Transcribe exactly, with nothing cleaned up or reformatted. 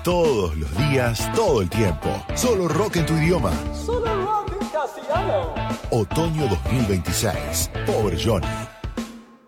Todos los días, todo el tiempo. Solo rock en tu idioma. Solo rock en castellano. Otoño dos mil veintiséis. Pobre Johnny.